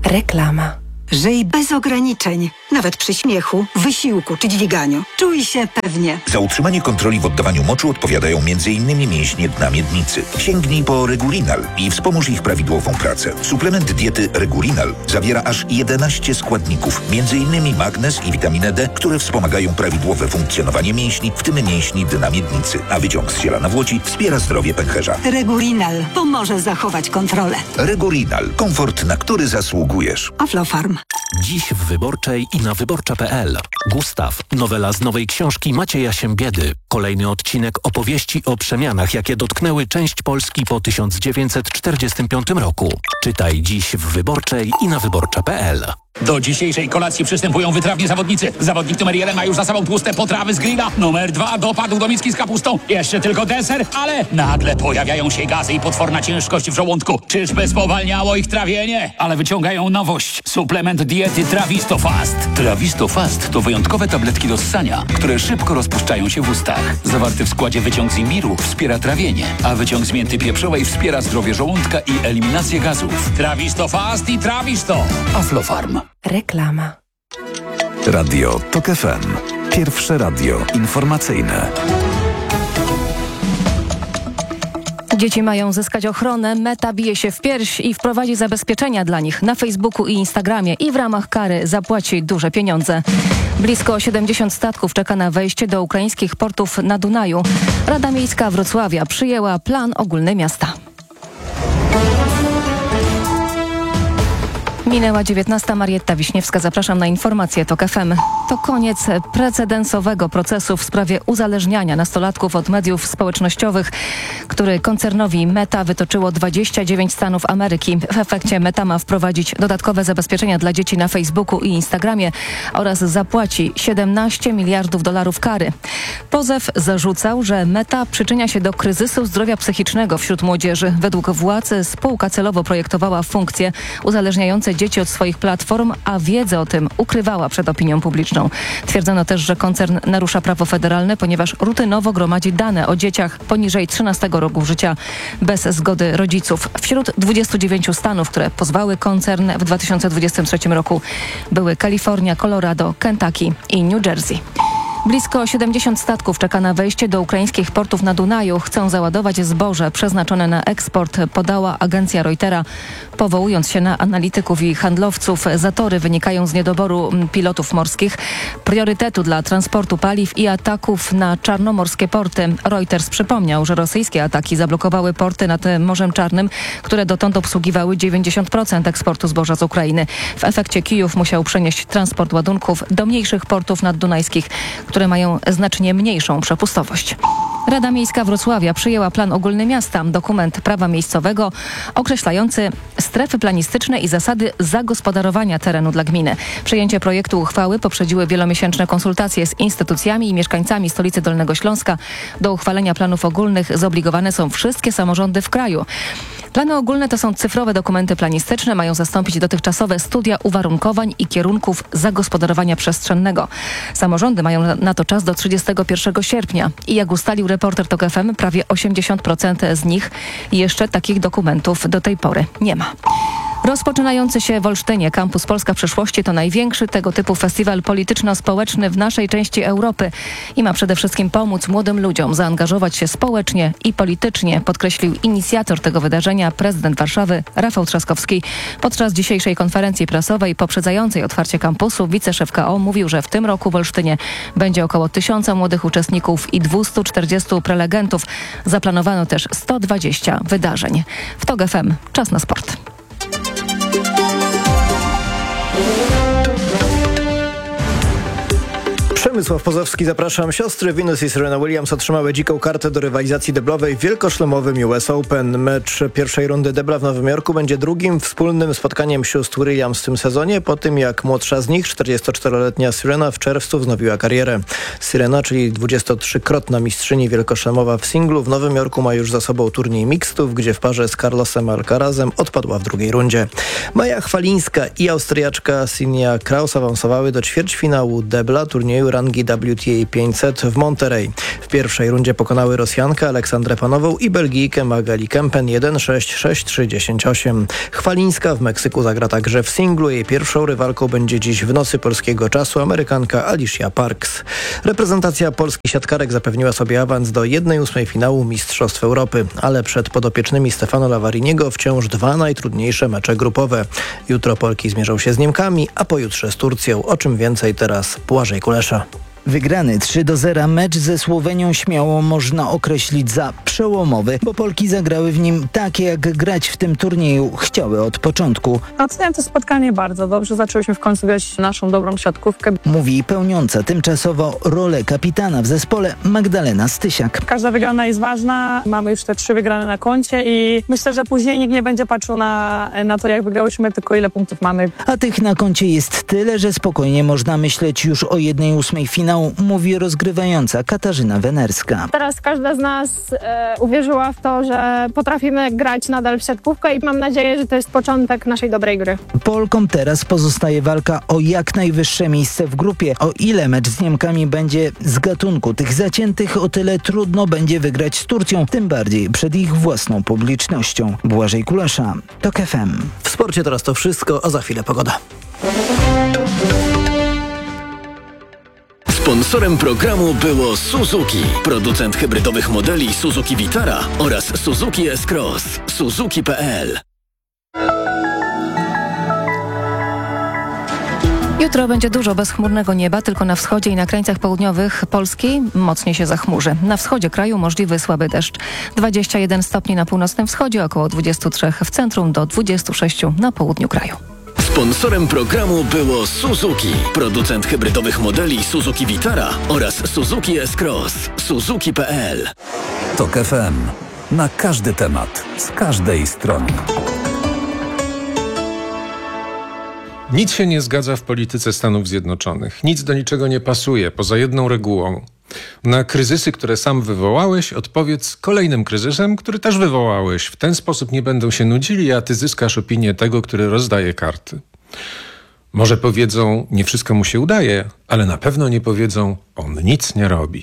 Reklama. Żyj bez ograniczeń, nawet przy śmiechu, wysiłku czy dźwiganiu. Czuj się pewnie. Za utrzymanie kontroli w oddawaniu moczu odpowiadają m.in. mięśnie dna miednicy. Sięgnij po Regulinal i wspomóż ich prawidłową pracę. Suplement diety Regulinal zawiera aż 11 składników, m.in. magnez i witaminę D, które wspomagają prawidłowe funkcjonowanie mięśni, w tym mięśni dna miednicy. A wyciąg z ziela nawłoci wspiera zdrowie pęcherza. Regulinal pomoże zachować kontrolę. Regulinal. Komfort, na który zasługujesz. Aflofarm. Dziś w Wyborczej i na wyborcza.pl. Gustaw, nowela z nowej książki Macieja Siembiedy. Kolejny odcinek opowieści o przemianach, jakie dotknęły część Polski po 1945 roku. Czytaj dziś w Wyborczej i na wyborcza.pl. Do dzisiejszej kolacji przystępują wytrawni zawodnicy. Zawodnik numer 1 ma już za sobą tłuste potrawy z grilla. Numer 2 dopadł do miski z kapustą. Jeszcze tylko deser, ale nagle pojawiają się gazy i potworna ciężkość w żołądku. Czyżby spowalniało ich trawienie? Ale wyciągają nowość. Suplement diety Travistofast. Travistofast to wyjątkowe tabletki do ssania, które szybko rozpuszczają się w ustach. Zawarty w składzie wyciąg z imbiru wspiera trawienie, a wyciąg z mięty pieprzowej wspiera zdrowie żołądka i eliminację gazów. Travistofast i Travisto. Aflofarm. Reklama. Radio TOK FM. Pierwsze radio informacyjne. Dzieci mają zyskać ochronę, Meta bije się w pierś i wprowadzi zabezpieczenia dla nich na Facebooku i Instagramie i w ramach kary zapłaci duże pieniądze. Blisko 70 statków czeka na wejście do ukraińskich portów na Dunaju. Rada Miejska Wrocławia przyjęła plan ogólny miasta. Minęła 19. Marietta Wiśniewska. Zapraszam na informacje TOK FM. To koniec precedensowego procesu w sprawie uzależniania nastolatków od mediów społecznościowych, który koncernowi Meta wytoczyło 29 stanów Ameryki. W efekcie Meta ma wprowadzić dodatkowe zabezpieczenia dla dzieci na Facebooku i Instagramie oraz zapłaci $17 miliardów kary. Pozew zarzucał, że Meta przyczynia się do kryzysu zdrowia psychicznego wśród młodzieży. Według władz spółka celowo projektowała funkcje uzależniające dzieci od swoich platform, a wiedzę o tym ukrywała przed opinią publiczną. Twierdzono też, że koncern narusza prawo federalne, ponieważ rutynowo gromadzi dane o dzieciach poniżej 13 roku życia bez zgody rodziców. Wśród 29 stanów, które pozwały koncern w 2023 roku były Kalifornia, Colorado, Kentucky i New Jersey. Blisko 70 statków czeka na wejście do ukraińskich portów na Dunaju. Chcą załadować zboże przeznaczone na eksport, podała agencja Reutera, powołując się na analityków i handlowców. Zatory wynikają z niedoboru pilotów morskich, priorytetu dla transportu paliw i ataków na czarnomorskie porty. Reuters przypomniał, że rosyjskie ataki zablokowały porty nad Morzem Czarnym, które dotąd obsługiwały 90% eksportu zboża z Ukrainy. W efekcie Kijów musiał przenieść transport ładunków do mniejszych portów naddunajskich, które mają znacznie mniejszą przepustowość. Rada Miejska Wrocławia przyjęła plan ogólny miasta, dokument prawa miejscowego określający strefy planistyczne i zasady zagospodarowania terenu dla gminy. Przyjęcie projektu uchwały poprzedziły wielomiesięczne konsultacje z instytucjami i mieszkańcami stolicy Dolnego Śląska. Do uchwalenia planów ogólnych zobligowane są wszystkie samorządy w kraju. Plany ogólne to są cyfrowe dokumenty planistyczne, mają zastąpić dotychczasowe studia uwarunkowań i kierunków zagospodarowania przestrzennego. Samorządy mają na to czas do 31 sierpnia i jak ustalił reporter TOK FM, prawie 80% z nich jeszcze takich dokumentów do tej pory nie ma. Rozpoczynający się w Olsztynie Kampus Polska Przyszłości to największy tego typu festiwal polityczno-społeczny w naszej części Europy i ma przede wszystkim pomóc młodym ludziom zaangażować się społecznie i politycznie, podkreślił inicjator tego wydarzenia, prezydent Warszawy Rafał Trzaskowski. Podczas dzisiejszej konferencji prasowej poprzedzającej otwarcie kampusu wiceszef KO mówił, że w tym roku w Olsztynie będzie około 1000 młodych uczestników i 240 prelegentów. Zaplanowano też 120 wydarzeń. W TOK FM czas na sport. Przemysław Pozowski, zapraszam. Siostry Venus i Serena Williams otrzymały dziką kartę do rywalizacji deblowej w wielkoszlemowym US Open. Mecz pierwszej rundy debla w Nowym Jorku będzie drugim wspólnym spotkaniem sióstr Williams w tym sezonie, po tym jak młodsza z nich, 44-letnia Serena, w czerwcu wznowiła karierę. Serena, czyli 23-krotna mistrzyni wielkoszlemowa w singlu, w Nowym Jorku ma już za sobą turniej mixtów, gdzie w parze z Carlosem Alcarazem odpadła w drugiej rundzie. Maja Chwalińska i Austriaczka Sinia Kraus awansowały do ćwierćfinału debla turnieju Run rangi WTA 500 w Monterey. W pierwszej rundzie pokonały Rosjankę Aleksandrę Panową i Belgijkę Magali Kempen 1-6, 6-3, 10-8. Chwalińska w Meksyku zagra także w singlu. Jej pierwszą rywalką będzie dziś w nocy polskiego czasu Amerykanka Alicia Parks. Reprezentacja polskich siatkarek zapewniła sobie awans do 1/8 finału Mistrzostw Europy, ale przed podopiecznymi Stefano Lavariniego wciąż 2 najtrudniejsze mecze grupowe. Jutro Polki zmierzą się z Niemkami, a pojutrze z Turcją. O czym więcej teraz Błażej Kulesza. Wygrany 3-0 mecz ze Słowenią śmiało można określić za przełomowy, bo Polki zagrały w nim tak, jak grać w tym turnieju chciały od początku. Oceniam to spotkanie bardzo dobrze. Zaczęłyśmy w końcu grać naszą dobrą siatkówkę. Mówi pełniąca tymczasowo rolę kapitana w zespole Magdalena Stysiak. Każda wygrana jest ważna. Mamy już te 3 wygrane na koncie i myślę, że później nikt nie będzie patrzył na to, jak wygrałyśmy, tylko ile punktów mamy. A tych na koncie jest tyle, że spokojnie można myśleć już o 1/8 finału, mówi rozgrywająca Katarzyna Wenerska. Teraz każda z nas uwierzyła w to, że potrafimy grać nadal w siatkówkę i mam nadzieję, że to jest początek naszej dobrej gry. Polkom teraz pozostaje walka o jak najwyższe miejsce w grupie. O ile mecz z Niemkami będzie z gatunku tych zaciętych, o tyle trudno będzie wygrać z Turcją, tym bardziej przed ich własną publicznością. Błażej Kulesza, TOK FM. W sporcie teraz to wszystko, a za chwilę pogoda. Sponsorem programu było Suzuki, producent hybrydowych modeli Suzuki Vitara oraz Suzuki S-Cross. Suzuki.pl. Jutro będzie dużo bezchmurnego nieba, tylko na wschodzie i na krańcach południowych Polski mocniej się zachmurzy. Na wschodzie kraju możliwy słaby deszcz. 21 stopni na północnym wschodzie, około 23 w centrum, do 26 na południu kraju. Sponsorem programu było Suzuki, producent hybrydowych modeli Suzuki Vitara oraz Suzuki S-Cross. Suzuki.pl. TOK FM. Na każdy temat, z każdej strony. Nic się nie zgadza w polityce Stanów Zjednoczonych. Nic do niczego nie pasuje, poza jedną regułą. Na kryzysy, które sam wywołałeś, odpowiedz kolejnym kryzysem, który też wywołałeś. W ten sposób nie będą się nudzili, a ty zyskasz opinię tego, który rozdaje karty. Może powiedzą, nie wszystko mu się udaje, ale na pewno nie powiedzą, on nic nie robi.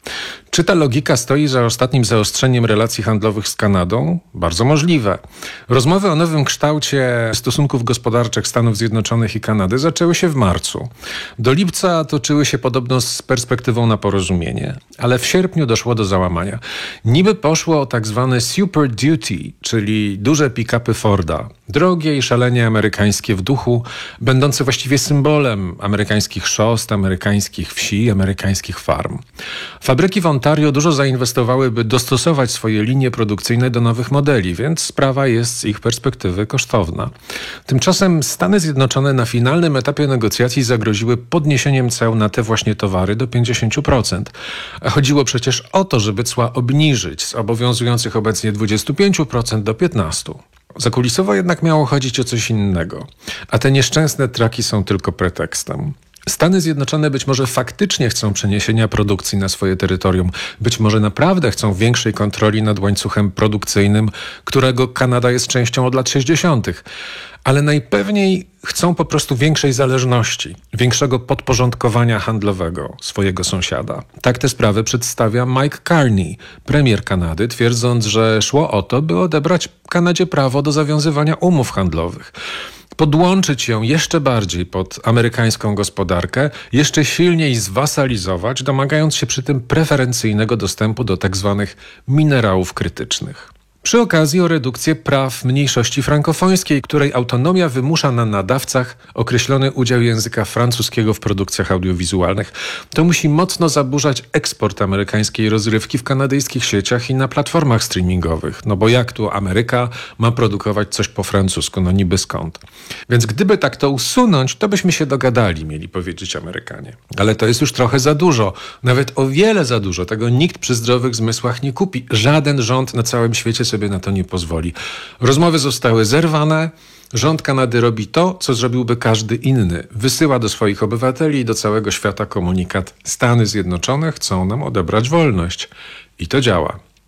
Czy ta logika stoi za ostatnim zaostrzeniem relacji handlowych z Kanadą? Bardzo możliwe. Rozmowy o nowym kształcie stosunków gospodarczych Stanów Zjednoczonych i Kanady zaczęły się w marcu. Do lipca toczyły się podobno z perspektywą na porozumienie, ale w sierpniu doszło do załamania. Niby poszło o tak zwane Super Duty, czyli duże pick-upy Forda. Drogie i szalenie amerykańskie w duchu, będące właściwie symbolem amerykańskich szosty, amerykańskich wsi, amerykańskich farm. Fabryki w Ontario dużo zainwestowały, by dostosować swoje linie produkcyjne do nowych modeli, więc sprawa jest z ich perspektywy kosztowna. Tymczasem Stany Zjednoczone na finalnym etapie negocjacji zagroziły podniesieniem ceł na te właśnie towary do 50%. A chodziło przecież o to, żeby cła obniżyć z obowiązujących obecnie 25% do 15%. Zakulisowo jednak miało chodzić o coś innego, a te nieszczęsne traki są tylko pretekstem. Stany Zjednoczone być może faktycznie chcą przeniesienia produkcji na swoje terytorium. Być może naprawdę chcą większej kontroli nad łańcuchem produkcyjnym, którego Kanada jest częścią od lat 60. Ale najpewniej chcą po prostu większej zależności, większego podporządkowania handlowego swojego sąsiada. Tak te sprawy przedstawia Mike Carney, premier Kanady, twierdząc, że szło o to, by odebrać Kanadzie prawo do zawiązywania umów handlowych. Podłączyć ją jeszcze bardziej pod amerykańską gospodarkę, jeszcze silniej zwasalizować, domagając się przy tym preferencyjnego dostępu do tzw. minerałów krytycznych. Przy okazji o redukcję praw mniejszości frankofońskiej, której autonomia wymusza na nadawcach określony udział języka francuskiego w produkcjach audiowizualnych. To musi mocno zaburzać eksport amerykańskiej rozrywki w kanadyjskich sieciach i na platformach streamingowych. No bo jak tu Ameryka ma produkować coś po francusku? No niby skąd? Więc gdyby tak to usunąć, to byśmy się dogadali, mieli powiedzieć Amerykanie. Ale to jest już trochę za dużo. Nawet o wiele za dużo. Tego nikt przy zdrowych zmysłach nie kupi. Żaden rząd na całym świecie sobie na to nie pozwoli. Rozmowy zostały zerwane. Rząd Kanady robi to, co zrobiłby każdy inny. Wysyła do swoich obywateli i do całego świata komunikat: Stany Zjednoczone chcą nam odebrać wolność. I to działa.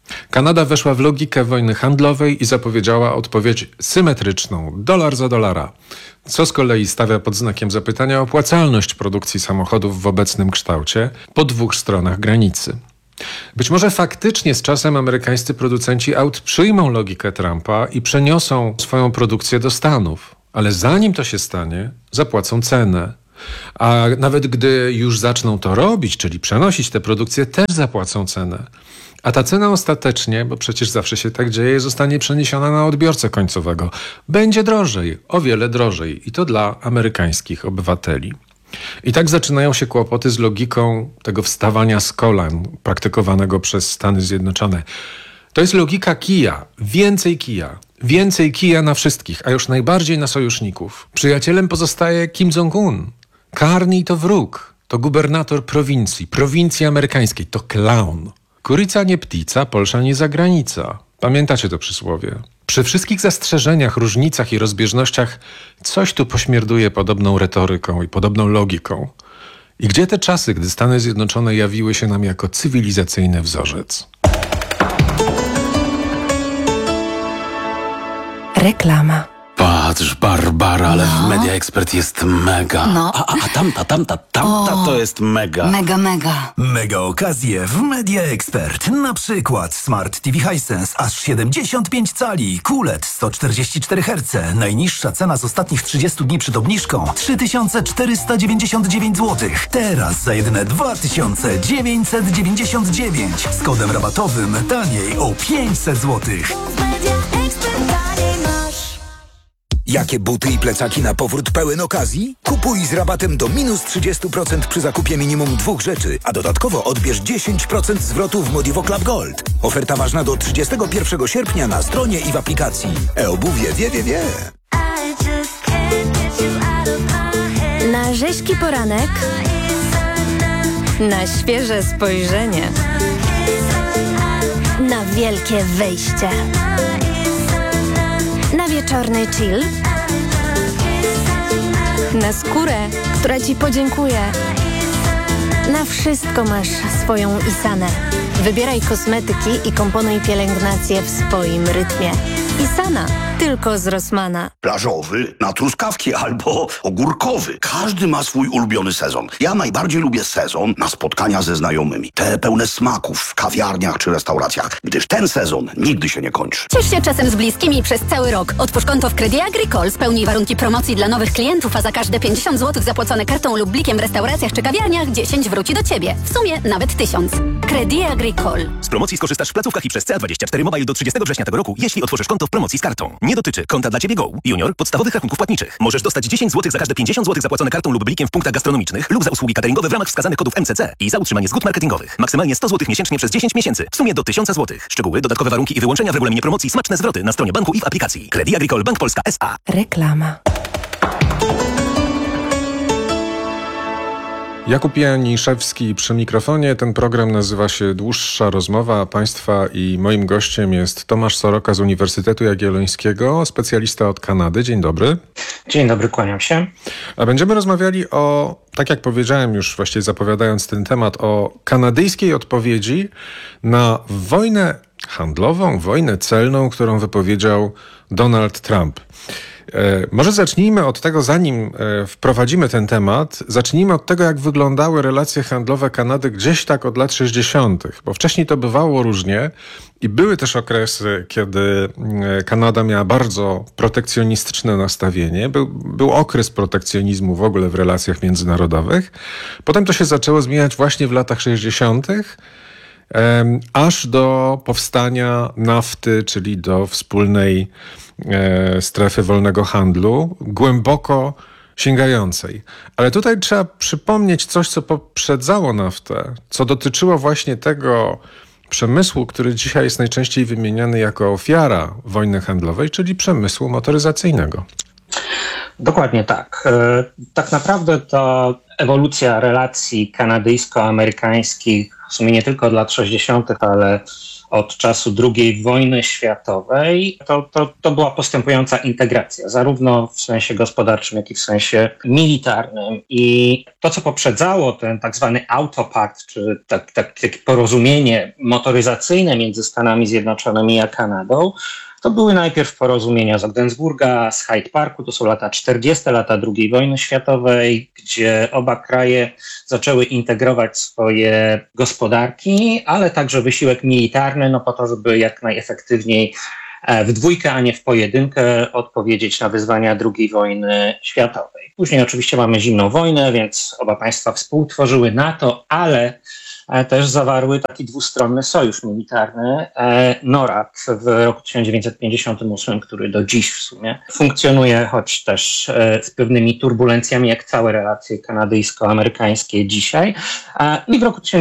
Kanada weszła w logikę wojny handlowej i zapowiedziała odpowiedź symetryczną, dolar za dolara, co z kolei stawia pod znakiem zapytania opłacalność produkcji samochodów w obecnym kształcie po dwóch stronach granicy. Być może faktycznie z czasem amerykańscy producenci aut przyjmą logikę Trumpa i przeniosą swoją produkcję do Stanów, ale zanim to się stanie, zapłacą cenę. A nawet gdy już zaczną to robić, czyli przenosić tę produkcję, też zapłacą cenę. A ta cena ostatecznie, bo przecież zawsze się tak dzieje, zostanie przeniesiona na odbiorcę końcowego. Będzie drożej, o wiele drożej i to dla amerykańskich obywateli. I tak zaczynają się kłopoty z logiką tego wstawania z kolan praktykowanego przez Stany Zjednoczone. To jest logika kija. Więcej kija na wszystkich, a już najbardziej na sojuszników. Przyjacielem pozostaje Kim Jong-un. Karni to wróg, to gubernator prowincji amerykańskiej, to klaun. Kurica nie ptica, Polsza nie zagranica. Pamiętacie to przysłowie? Przy wszystkich zastrzeżeniach, różnicach i rozbieżnościach coś tu pośmierduje podobną retoryką i podobną logiką. I gdzie te czasy, gdy Stany Zjednoczone jawiły się nam jako cywilizacyjny wzorzec? Reklama. Patrz, Barbara, ale w Media Expert jest mega. No. A tamta to jest mega. Mega. Mega okazje w Media Expert. Na przykład Smart TV Hisense aż 75 cali, QLED 144 Hz. Najniższa cena z ostatnich 30 dni przed obniżką 3499 zł. Teraz za jedyne 2999. Z kodem rabatowym taniej o 500 zł. Jakie buty i plecaki na powrót pełen okazji? Kupuj z rabatem do minus 30% przy zakupie minimum 2 rzeczy, a dodatkowo odbierz 10% zwrotu w Modivo Club Gold. Oferta ważna do 31 sierpnia na stronie i w aplikacji. E-obuwie wie. Na rzeźki poranek, na świeże spojrzenie, na wielkie wyjście, na wieczorny chill, na skórę, która Ci podziękuje. Na wszystko masz swoją Isanę. Wybieraj kosmetyki i komponuj pielęgnację w swoim rytmie. Isana, tylko z Rossmana. Plażowy, na truskawki albo ogórkowy. Każdy ma swój ulubiony sezon. Ja najbardziej lubię sezon na spotkania ze znajomymi. Te pełne smaków w kawiarniach czy restauracjach, gdyż ten sezon nigdy się nie kończy. Ciesz się czasem z bliskimi przez cały rok. Otwórz konto w Crédit Agricole, spełnij warunki promocji dla nowych klientów, a za każde 50 zł zapłacone kartą lub blikiem w restauracjach czy kawiarniach 10 wróci do Ciebie. W sumie nawet 1000. Crédit Agricole. Z promocji skorzystasz w placówkach i przez CA24 Mobile do 30 września tego roku, jeśli otworzysz konto w promocji z kartą. Nie dotyczy konta dla Ciebie Go, Junior, podstawowych rachunków płatniczych. Możesz dostać 10 zł za każde 50 zł zapłacone kartą lub blikiem w punktach gastronomicznych lub za usługi cateringowe w ramach wskazanych kodów MCC i za utrzymanie zgód marketingowych. Maksymalnie 100 zł miesięcznie przez 10 miesięcy. W sumie do 1000 zł. Szczegóły, dodatkowe warunki i wyłączenia w regulaminie promocji, smaczne zwroty na stronie banku i w aplikacji. Crédit Agricole Bank Polska S.A. Reklama. Jakub Janiszewski przy mikrofonie. Ten program nazywa się Dłuższa Rozmowa. Państwa i moim gościem jest Tomasz Soroka z Uniwersytetu Jagiellońskiego, specjalista od Kanady. Dzień dobry. Dzień dobry, kłaniam się. A będziemy rozmawiali o, tak jak powiedziałem już właściwie zapowiadając ten temat, o kanadyjskiej odpowiedzi na wojnę handlową, wojnę celną, którą wypowiedział Donald Trump. Może zacznijmy od tego, zanim wprowadzimy ten temat, zacznijmy od tego, jak wyglądały relacje handlowe Kanady gdzieś tak od lat 60., bo wcześniej to bywało różnie i były też okresy, kiedy Kanada miała bardzo protekcjonistyczne nastawienie. Był okres protekcjonizmu w ogóle w relacjach międzynarodowych. Potem to się zaczęło zmieniać właśnie w latach 60., aż do powstania NAFTY, czyli do wspólnej strefy wolnego handlu, głęboko sięgającej. Ale tutaj trzeba przypomnieć coś, co poprzedzało NAFTę, co dotyczyło właśnie tego przemysłu, który dzisiaj jest najczęściej wymieniany jako ofiara wojny handlowej, czyli przemysłu motoryzacyjnego. Dokładnie tak. Tak naprawdę to ewolucja relacji kanadyjsko-amerykańskich, w sumie nie tylko od lat 60., ale od czasu II wojny światowej, to była postępująca integracja, zarówno w sensie gospodarczym, jak i w sensie militarnym. I to, co poprzedzało ten tak zwany Autopakt, czy takie porozumienie motoryzacyjne między Stanami Zjednoczonymi a Kanadą, to były najpierw porozumienia z Ogdensburga, z Hyde Parku, to są lata 40., lata II wojny światowej, gdzie oba kraje zaczęły integrować swoje gospodarki, ale także wysiłek militarny, po to, żeby jak najefektywniej w dwójkę, a nie w pojedynkę odpowiedzieć na wyzwania II wojny światowej. Później oczywiście mamy zimną wojnę, więc oba państwa współtworzyły NATO, ale też zawarły taki dwustronny sojusz militarny, NORAD, w roku 1958, który do dziś w sumie funkcjonuje, choć też z pewnymi turbulencjami, jak całe relacje kanadyjsko-amerykańskie dzisiaj. I w roku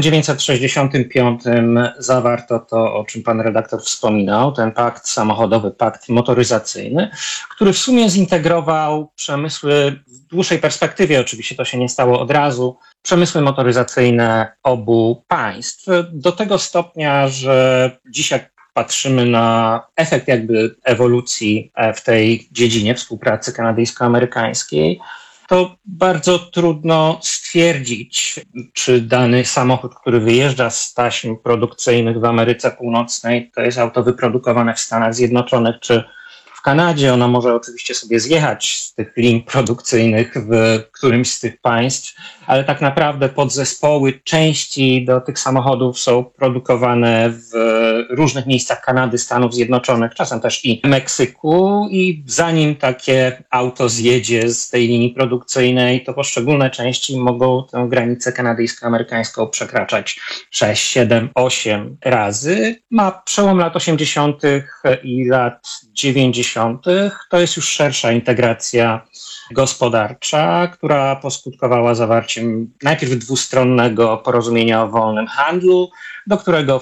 1965 zawarto to, o czym pan redaktor wspominał, ten pakt samochodowy, pakt motoryzacyjny, który w sumie zintegrował przemysły w dłuższej perspektywie, oczywiście to się nie stało od razu, przemysły motoryzacyjne obu państw. Do tego stopnia, że dzisiaj patrzymy na efekt jakby ewolucji w tej dziedzinie współpracy kanadyjsko-amerykańskiej, to bardzo trudno stwierdzić, czy dany samochód, który wyjeżdża z taśm produkcyjnych w Ameryce Północnej, to jest auto wyprodukowane w Stanach Zjednoczonych, czy w Kanadzie. Ona może oczywiście sobie zjechać z tych linii produkcyjnych w którymś z tych państw, ale tak naprawdę podzespoły, części do tych samochodów są produkowane w różnych miejscach Kanady, Stanów Zjednoczonych, czasem też i Meksyku, i zanim takie auto zjedzie z tej linii produkcyjnej, to poszczególne części mogą tę granicę kanadyjsko-amerykańską przekraczać 6, 7, 8 razy. Ma przełom lat 80. i lat 90. To jest już szersza integracja gospodarcza, która poskutkowała zawarciem najpierw dwustronnego porozumienia o wolnym handlu, do którego w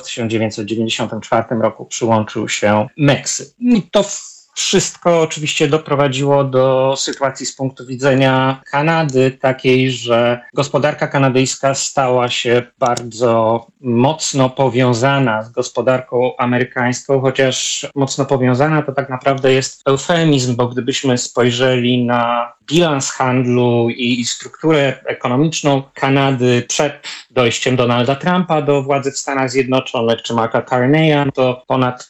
1994 roku przyłączył się Meksyk. I to wszystko oczywiście doprowadziło do sytuacji z punktu widzenia Kanady takiej, że gospodarka kanadyjska stała się bardzo mocno powiązana z gospodarką amerykańską, chociaż mocno powiązana to tak naprawdę jest eufemizm, bo gdybyśmy spojrzeli na bilans handlu i strukturę ekonomiczną Kanady przed dojściem Donalda Trumpa do władzy w Stanach Zjednoczonych czy Marka Carneya, to ponad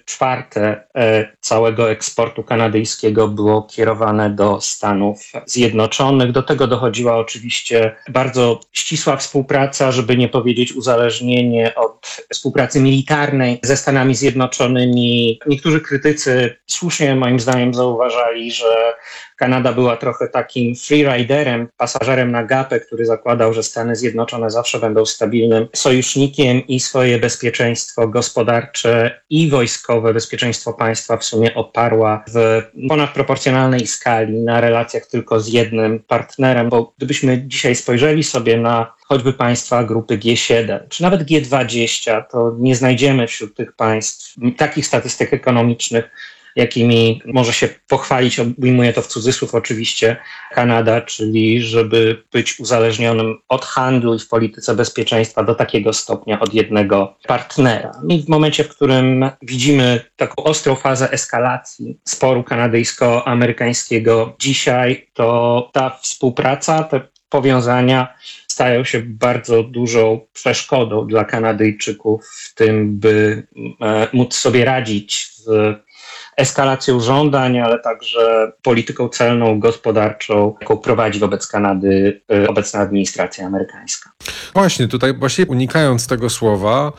3/4 całego eksportu kanadyjskiego było kierowane do Stanów Zjednoczonych. Do tego dochodziła oczywiście bardzo ścisła współpraca, żeby nie powiedzieć uzależnienie od współpracy militarnej ze Stanami Zjednoczonymi. Niektórzy krytycy słusznie moim zdaniem zauważali, że Kanada była trochę takim freeriderem, pasażerem na gapę, który zakładał, że Stany Zjednoczone zawsze będą stabilnym sojusznikiem i swoje bezpieczeństwo gospodarcze i wojskowe, bezpieczeństwo państwa w sumie oparła w ponadproporcjonalnej skali na relacjach tylko z jednym partnerem, bo gdybyśmy dzisiaj spojrzeli sobie na choćby państwa grupy G7, czy nawet G20, to nie znajdziemy wśród tych państw takich statystyk ekonomicznych, jakimi może się pochwalić, ujmuję to w cudzysłów oczywiście, Kanada, czyli żeby być uzależnionym od handlu i w polityce bezpieczeństwa do takiego stopnia od jednego partnera. I w momencie, w którym widzimy taką ostrą fazę eskalacji sporu kanadyjsko-amerykańskiego dzisiaj, to ta współpraca, te powiązania stają się bardzo dużą przeszkodą dla Kanadyjczyków w tym, by móc sobie radzić z eskalacją żądań, ale także polityką celną, gospodarczą, jaką prowadzi wobec Kanady obecna administracja amerykańska. Właśnie, tutaj właśnie unikając tego słowa,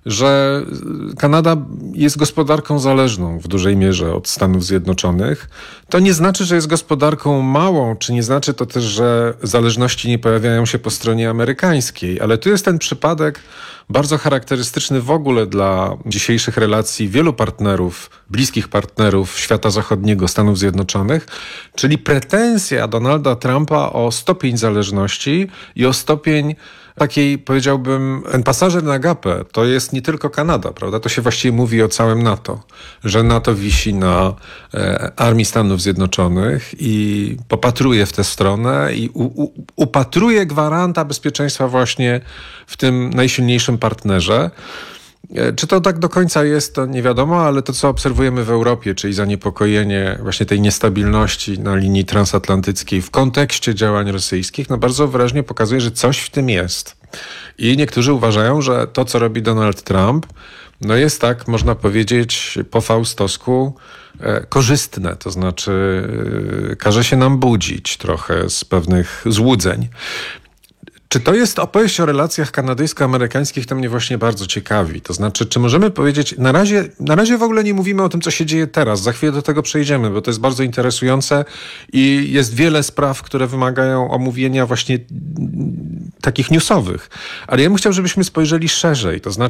że Kanada jest gospodarką zależną w dużej mierze od Stanów Zjednoczonych. To nie znaczy, że jest gospodarką małą, czy nie znaczy to też, że zależności nie pojawiają się po stronie amerykańskiej, ale tu jest ten przypadek bardzo charakterystyczny w ogóle dla dzisiejszych relacji wielu partnerów, bliskich partnerów świata zachodniego, Stanów Zjednoczonych, czyli pretensja Donalda Trumpa o stopień zależności i o stopień takiej, powiedziałbym, ten pasażer na gapę to jest nie tylko Kanada, prawda? To się właściwie mówi o całym NATO, że NATO wisi na armii Stanów Zjednoczonych i popatruje w tę stronę i upatruje gwaranta bezpieczeństwa właśnie w tym najsilniejszym partnerze. Czy to tak do końca jest, to nie wiadomo, ale to, co obserwujemy w Europie, czyli zaniepokojenie właśnie tej niestabilności na linii transatlantyckiej w kontekście działań rosyjskich, no bardzo wyraźnie pokazuje, że coś w tym jest. I niektórzy uważają, że to, co robi Donald Trump, no jest tak, można powiedzieć, po faustowsku korzystne. To znaczy każe się nam budzić trochę z pewnych złudzeń. Czy to jest opowieść o relacjach kanadyjsko-amerykańskich? To mnie właśnie bardzo ciekawi. To znaczy, czy możemy powiedzieć, na razie w ogóle nie mówimy o tym, co się dzieje teraz. Za chwilę do tego przejdziemy, bo to jest bardzo interesujące i jest wiele spraw, które wymagają omówienia właśnie takich newsowych. Ale ja bym chciał, żebyśmy spojrzeli szerzej. To znaczy,